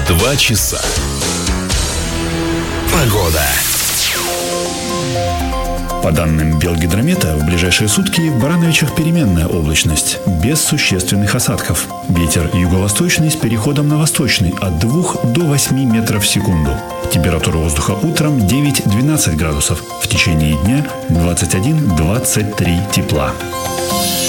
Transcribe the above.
2 часа. Погода. По данным Белгидромета, в ближайшие сутки в Барановичах переменная облачность, без существенных осадков. Ветер юго-восточный с переходом на восточный от 2 до 8 метров в секунду. Температура воздуха утром 9-12 градусов, в течение дня 21-23 тепла.